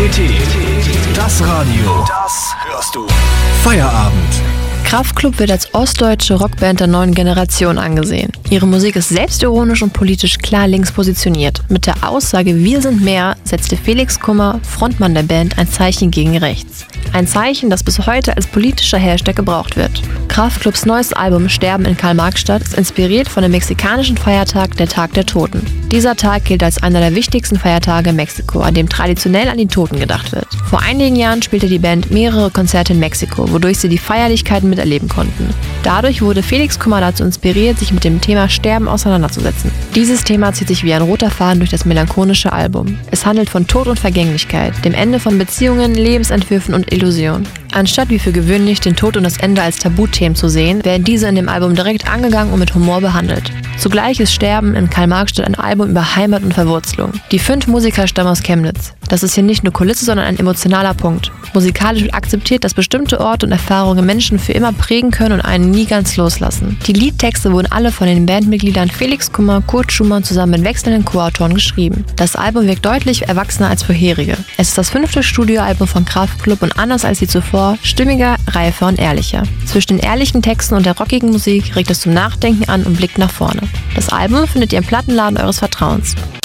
Das Radio. Das hörst du. Feierabend. Kraftklub wird als ostdeutsche Rockband der neuen Generation angesehen. Ihre Musik ist selbstironisch und politisch klar links positioniert. Mit der Aussage "Wir sind mehr" setzte Felix Kummer, Frontmann der Band, ein Zeichen gegen rechts. Ein Zeichen, das bis heute als politischer Hashtag gebraucht wird. Kraftklubs neues Album "Sterben in Karl-Marx-Stadt" ist inspiriert von dem mexikanischen Feiertag, der Tag der Toten. Dieser Tag gilt als einer der wichtigsten Feiertage in Mexiko, an dem traditionell an die Toten gedacht wird. Vor einigen Jahren spielte die Band mehrere Konzerte in Mexiko, wodurch sie die Feierlichkeiten miterleben konnten. Dadurch wurde Felix Kummer dazu inspiriert, sich mit dem Thema Sterben auseinanderzusetzen. Dieses Thema zieht sich wie ein roter Faden durch das melancholische Album. Es handelt von Tod und Vergänglichkeit, dem Ende von Beziehungen, Lebensentwürfen und Illusionen. Anstatt wie für gewöhnlich den Tod und das Ende als Tabuthemen zu sehen, werden diese in dem Album direkt angegangen und mit Humor behandelt. Zugleich ist Sterben in Karl-Marx-Stadt ein Album über Heimat und Verwurzelung. Die 5 Musiker stammen aus Chemnitz. Das ist hier nicht nur Kulisse, sondern ein emotionaler Punkt. Musikalisch wird akzeptiert, dass bestimmte Orte und Erfahrungen Menschen für immer prägen können und einen nie ganz loslassen. Die Liedtexte wurden alle von den Bandmitgliedern Felix Kummer, Kurt Schumann zusammen mit wechselnden Co-Autoren geschrieben. Das Album wirkt deutlich erwachsener als vorherige. Es ist das 5. Studioalbum von Kraftklub und anders als die zuvor, stimmiger, reifer und ehrlicher. Zwischen den ehrlichen Texten und der rockigen Musik regt es zum Nachdenken an und blickt nach vorne. Das Album findet ihr im Plattenladen eures Vertrauens.